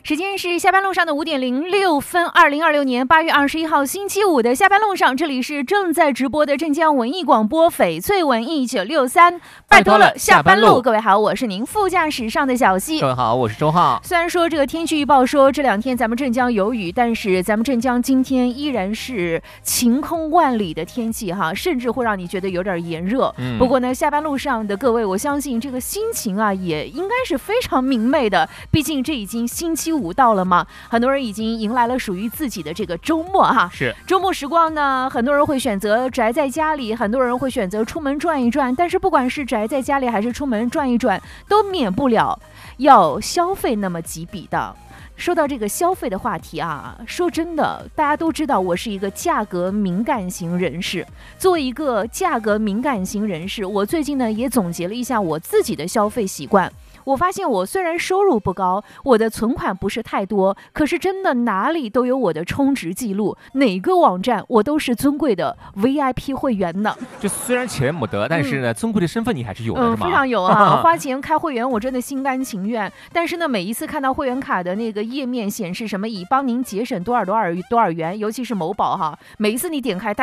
时间是下班路上的5:06，2026年8月21号星期五的下班路上，这里是正在直播的镇江文艺广播翡翠文艺963，拜托了下班路。各位好，我是您副驾驶上的小溪。 各位好，我是周浩。 虽然说这个天气预报说这2天咱们镇江有雨，但是咱们镇江今天依然是晴空万里的天气哈，甚至会让你觉得有点炎热。不过呢，下班路上的各位，我相信这个心情啊，也应该是非常明媚的，毕竟这已经星期五到了嘛，很多人已经迎来了属于自己的这个周末哈。 是周末时光呢，很多人会选择宅在家里，很多人会选择出门转一转，但是不管是宅在家里还是出门转一转，都免不了要消费那么几笔的。说到这个消费的话题啊，说真的，大家都知道我是一个价格敏感型人士。作为一个价格敏感型人士，我最近呢也总结了一下我自己的消费习惯。我发现我虽然收入不高，我的存款不是太多，可是真的哪里都有我的充值记录，哪个网站我都是尊贵的 VIP 会员呢。 就虽然钱没得，但是呢，尊贵的身份你还是有的，是吗？ 非常有啊！花钱开会员，我真的心甘情愿。但是呢，每一次看到会员卡的那个页面显示什么已帮您节省多少元，尤其是某宝哈，每一次你点开，它